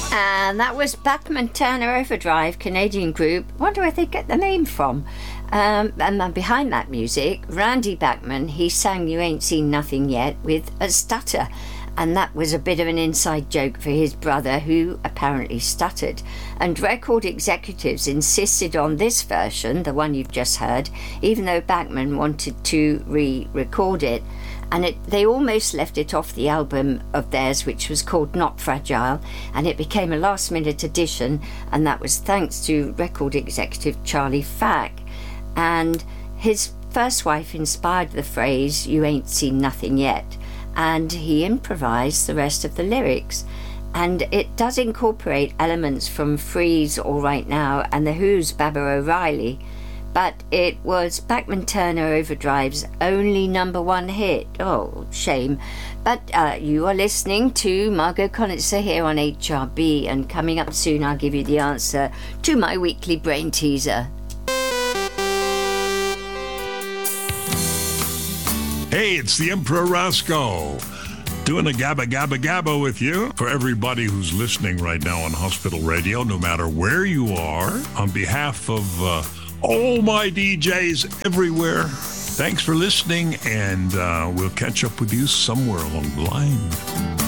And that was Bachman Turner Overdrive, Canadian group. Wonder where they get the name from. And then behind that music, Randy Bachman, he sang You Ain't Seen Nothing Yet with a stutter. And that was a bit of an inside joke for his brother, who apparently stuttered. And record executives insisted on this version, the one you've just heard, even though Bachman wanted to re-record it. And they almost left it off the album of theirs, which was called Not Fragile, and it became a last-minute addition, and that was thanks to record executive Charlie Fack. And his first wife inspired the phrase, You Ain't Seen Nothing Yet, and he improvised the rest of the lyrics. And it does incorporate elements from Freeze, All Right Now, and The Who's Baba O'Reilly, but it was Bachman Turner Overdrive's only #1 hit. Oh, shame. But you are listening to Margot Conitzer here on HRB, and coming up soon I'll give you the answer to my weekly brain teaser. Hey, it's the Emperor Roscoe, doing a Gabba Gabba Gabba with you. For everybody who's listening right now on Hospital Radio, no matter where you are, on behalf of all my DJs everywhere, thanks for listening, and we'll catch up with you somewhere along the line.